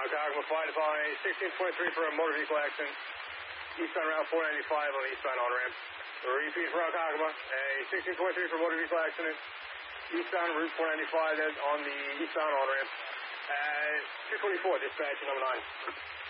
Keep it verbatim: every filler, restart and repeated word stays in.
Route Cockma, five to follow a sixteen twenty-three for a motor vehicle accident. Eastbound Route four ninety-five on the eastbound on-ramp. Repeat for Route Cockma, a sixteen twenty-three for motor vehicle accident. Eastbound Route four ninety-five on the eastbound on-ramp. Uh, two twenty-four, dispatch number nine.